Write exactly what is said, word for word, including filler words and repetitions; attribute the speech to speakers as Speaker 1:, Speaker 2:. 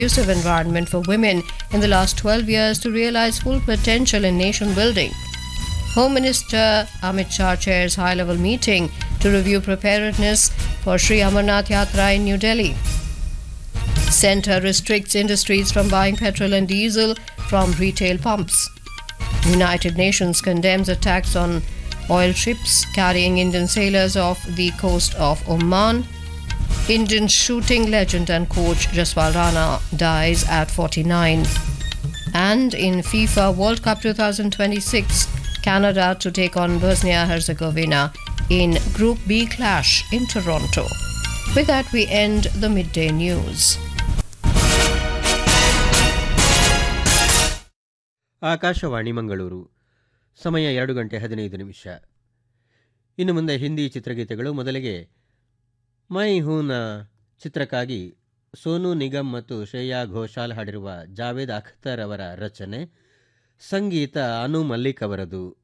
Speaker 1: conducive environment for women in the last twelve years to realize full potential in nation building. Home Minister Amit Shah chairs high-level meeting to review preparedness for Sri Amarnath Yatra in New Delhi. Centre restricts industries from buying petrol and diesel from retail pumps. United Nations condemns attacks on oil ships carrying Indian sailors off the coast of Oman. Indian shooting legend and coach Jaspal Rana dies at forty-nine. And in FIFA World Cup twenty twenty-six, Canada to take on Bosnia-Herzegovina in Group B clash in Toronto. With that, we end the midday news.
Speaker 2: Akashvani Mangaluru. ಸಮಯ ಎರಡು ಗಂಟೆ ಹದಿನೈದು ನಿಮಿಷ. ಇನ್ನು ಮುಂದೆ ಹಿಂದಿ ಚಿತ್ರಗೀತೆಗಳು. ಮೊದಲಿಗೆ ಮೈ ಹೂನ ಚಿತ್ರಕ್ಕಾಗಿ ಸೋನು ನಿಗಮ್ ಮತ್ತು ಶ್ರೇಯಾ ಘೋಷಾಲ್ ಹಾಡಿರುವ ಜಾವೇದ್ ಅಖ್ತರ್ ಅವರ ರಚನೆ, ಸಂಗೀತ ಅನು ಮಲ್ಲಿಕ್ ಅವರದು.